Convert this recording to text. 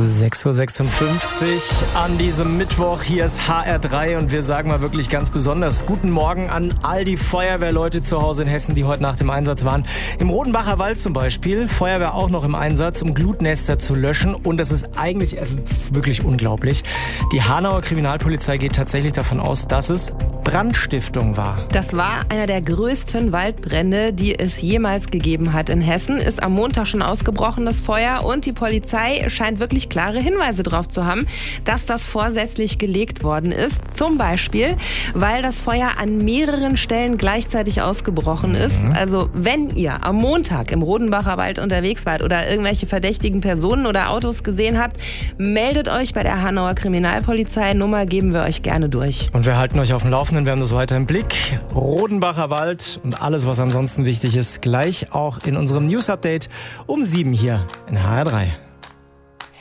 6.56 Uhr an diesem Mittwoch. Hier ist HR3 und wir sagen mal wirklich ganz besonders guten Morgen an all die Feuerwehrleute zu Hause in Hessen, die heute Nacht im Einsatz waren. Im Rodenbacher Wald zum Beispiel, Feuerwehr auch noch im Einsatz, um Glutnester zu löschen. Und das ist wirklich unglaublich. Die Hanauer Kriminalpolizei geht tatsächlich davon aus, dass es Brandstiftung war. Das war einer der größten Waldbrände, die es jemals gegeben hat in Hessen. Ist am Montag schon ausgebrochen, das Feuer. Und die Polizei scheint wirklich klare Hinweise darauf zu haben, dass das vorsätzlich gelegt worden ist. Zum Beispiel, weil das Feuer an mehreren Stellen gleichzeitig ausgebrochen ist. Also wenn ihr am Montag im Rodenbacher Wald unterwegs wart oder irgendwelche verdächtigen Personen oder Autos gesehen habt, meldet euch bei der Hanauer Kriminalpolizei. Nummer geben wir euch gerne durch. Und wir halten euch auf dem Laufenden, wir haben das weiter im Blick. Rodenbacher Wald und alles, was ansonsten wichtig ist, gleich auch in unserem News-Update um 7 hier in HR3.